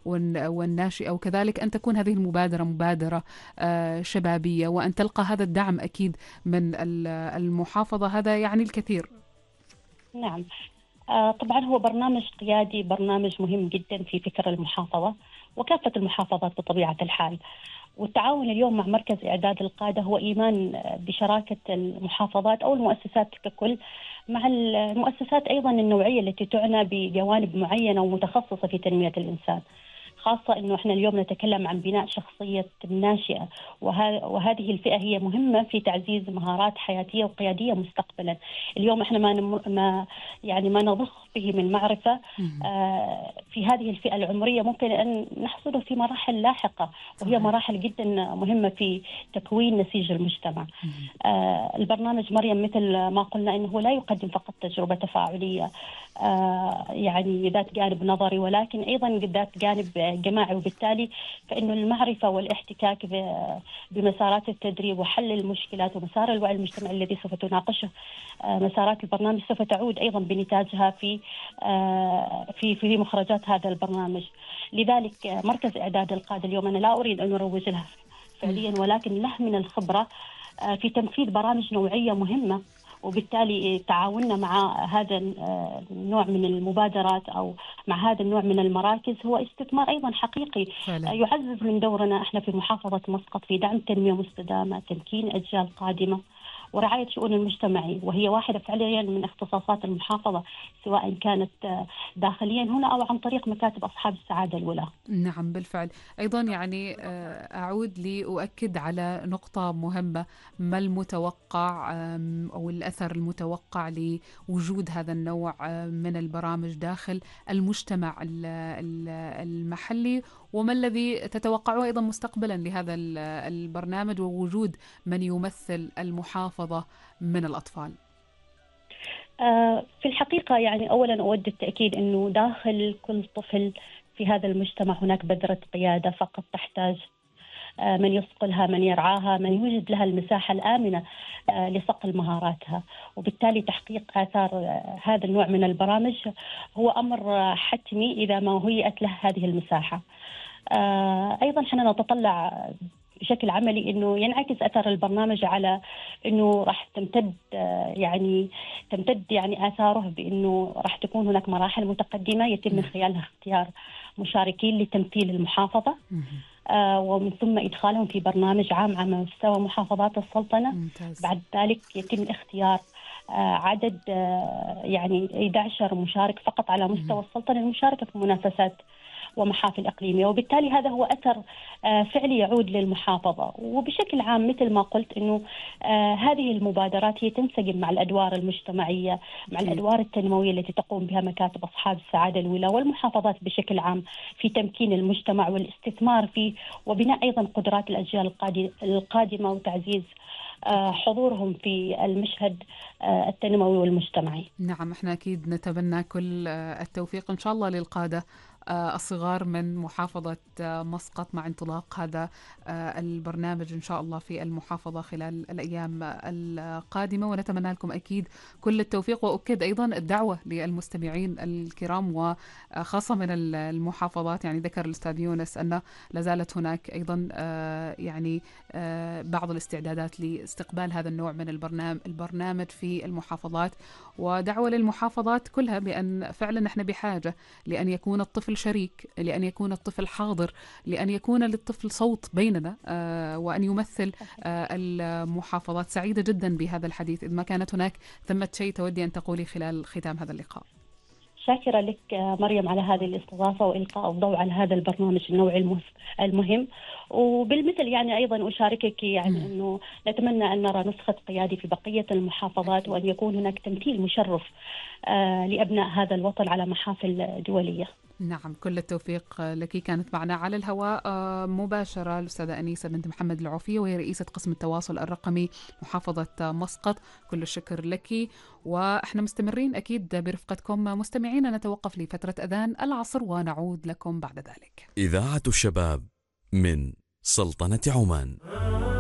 والناشئة، وكذلك أن تكون هذه المبادرة مبادرة شبابية، وأن تلقى هذا الدعم أكيد من المحافظة، هذا يعني الكثير. نعم. طبعا هو برنامج قيادي، برنامج مهم جدا في فكر المحافظة وكافة المحافظات بطبيعة الحال. والتعاون اليوم مع مركز إعداد القادة هو إيمان بشراكة المحافظات أو المؤسسات ككل مع المؤسسات أيضا النوعية التي تعنى بجوانب معينة ومتخصصة في تنمية الإنسان، خاصة أنه إحنا اليوم نتكلم عن بناء شخصية الناشئة، وهذه الفئة هي مهمة في تعزيز مهارات حياتية وقيادية مستقبلا. اليوم إحنا ما نضخ به من معرفة في هذه الفئة العمرية ممكن أن نحصده في مراحل لاحقة، وهي مراحل جدا مهمة في تكوين نسيج المجتمع. البرنامج مريم مثل ما قلنا أنه لا يقدم فقط تجربة تفاعلية يعني ذات جانب نظري، ولكن أيضا ذات جانب جماعي، وبالتالي فإنه المعرفة والاحتكاك بمسارات التدريب وحل المشكلات ومسار الوعي المجتمعي الذي سوف تناقشه مسارات البرنامج سوف تعود أيضا بنتاجها في مخرجات هذا البرنامج. لذلك مركز إعداد القادة اليوم أنا لا أريد أن أروج لها فعليا، ولكن له من الخبرة في تنفيذ برامج نوعية مهمة، وبالتالي تعاوننا مع هذا النوع من المبادرات أو مع هذا النوع من المراكز هو استثمار أيضا حقيقي فعلا. يعزز من دورنا احنا في محافظة مسقط في دعم تنمية مستدامة، تمكين أجيال قادمة، ورعاية شؤون المجتمعي، وهي واحدة فعليا من اختصاصات المحافظة سواء كانت داخليا هنا أو عن طريق مكاتب أصحاب السعادة الولاة. نعم بالفعل. أيضا يعني أعود لأؤكد على نقطة مهمة، ما المتوقع أو الأثر المتوقع لوجود هذا النوع من البرامج داخل المجتمع المحلي، وما الذي تتوقعه أيضا مستقبلا لهذا البرنامج ووجود من يمثل المحافظة من الأطفال؟ في الحقيقة يعني أولا أود التأكيد أنه داخل كل طفل في هذا المجتمع هناك بذرة قيادة فقط تحتاج من يصقلها، من يرعاها، من يوجد لها المساحة الآمنة لصقل مهاراتها. وبالتالي تحقيق آثار هذا النوع من البرامج هو أمر حتمي إذا ما هيئت له هذه المساحة. أيضا حنا نتطلع بشكل عملي انه ينعكس اثر البرنامج على انه راح تمتد يعني اثاره بانه راح تكون هناك مراحل متقدمه يتم من خلالها اختيار مشاركين لتمثيل المحافظه، ومن ثم ادخالهم في برنامج عام على مستوى محافظات السلطنه. بعد ذلك يتم اختيار عدد يعني 11 مشارك فقط على مستوى السلطنه للمشاركه في منافسات ومحافل إقليمية، وبالتالي هذا هو أثر فعلي يعود للمحافظة. وبشكل عام مثل ما قلت أنه هذه المبادرات هي تنسجم مع الأدوار المجتمعية، مع الأدوار التنموية التي تقوم بها مكاتب أصحاب السعادة الولاة والمحافظات بشكل عام في تمكين المجتمع والاستثمار فيه وبناء أيضا قدرات الأجيال القادمة وتعزيز حضورهم في المشهد التنموي والمجتمعي. نعم، احنا أكيد نتمنى كل التوفيق إن شاء الله للقادة الصغار من محافظة مسقط مع انطلاق هذا البرنامج إن شاء الله في المحافظة خلال الأيام القادمة، ونتمنى لكم أكيد كل التوفيق. وأكد أيضا الدعوة للمستمعين الكرام وخاصة من المحافظات، يعني ذكر الأستاذ يونس أن لازالت هناك أيضا يعني بعض الاستعدادات لاستقبال هذا النوع من البرنامج في المحافظات، ودعوة للمحافظات كلها بأن فعلا نحن بحاجة لأن يكون الطفل شريك، لأن يكون الطفل حاضر، لأن يكون للطفل صوت بيننا وأن يمثل المحافظات. سعيدة جدا بهذا الحديث. إذا ما كانت هناك ثمة شيء تودي أن تقولي خلال ختام هذا اللقاء. شاكرة لك مريم على هذه الاستضافة وإلقاء الضوء على هذا البرنامج النوعي المهم. وبالمثل يعني أيضا أشاركك يعني أنه نتمنى أن نرى نسخة قيادي في بقية المحافظات، وأن يكون هناك تمثيل مشرف لأبناء هذا الوطن على محافل دولية. نعم، كل التوفيق لك. كانت معنا على الهواء مباشرة الأستاذة أنيسة بنت محمد العوفية، وهي رئيسة قسم التواصل الرقمي محافظة مسقط. كل الشكر لك، وإحنا مستمرين أكيد برفقتكم مستمعين. نتوقف لفترة أذان العصر ونعود لكم بعد ذلك. إذاعة الشباب من سلطنة عمان.